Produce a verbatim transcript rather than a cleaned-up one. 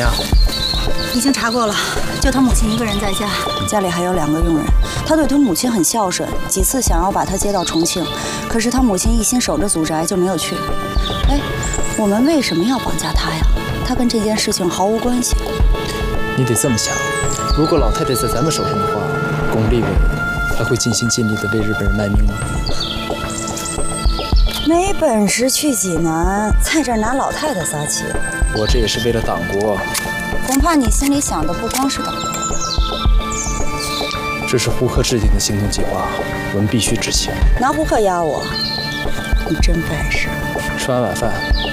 样？ 已经查过了，就他母亲一个人在家，家里还有两个佣人。他对他母亲很孝顺，几次想要把他接到重庆，可是他母亲一心守着祖宅，就没有去。哎，我们为什么要绑架他呀？他跟这件事情毫无关系。 你得这么想，如果老太太在咱们手上的话，龚立伟还会尽心尽力地为日本人卖命吗？ 没本事去济南，在这儿拿老太太撒气。 我这也是为了党国。 恐怕你心里想的不光是党国。 这是胡克制定的行动计划，我们必须执行。 拿胡克压我，你真本事。 吃完晚饭，